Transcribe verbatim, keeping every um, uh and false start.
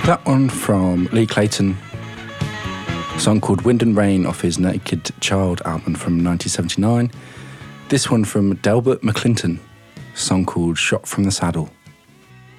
That one from Lee Clayton, a song called Wind and Rain off his Naked Child album from nineteen seventy-nine. This one from Delbert McClinton, a song called Shot from the Saddle.